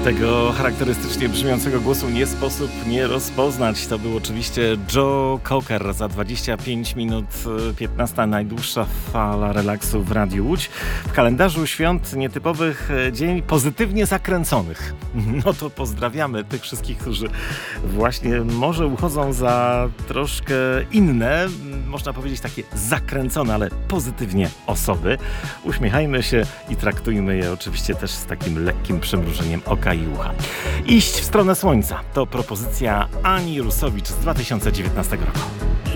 Tego charakterystycznie brzmiącego głosu nie sposób nie rozpoznać. To był oczywiście Joe Cocker. Za 25 minut 15 najdłuższa fala relaksu w Radiu Łódź. W kalendarzu świąt nietypowych dzień pozytywnie zakręconych. No to pozdrawiamy tych wszystkich, którzy właśnie może uchodzą za troszkę inne, można powiedzieć takie zakręcone, ale pozytywnie osoby. Uśmiechajmy się i traktujmy je oczywiście też z takim lekkim przymrużeniem oka i ucha. Iść w stronę słońca to propozycja Ani Rusowicz z 2019 roku.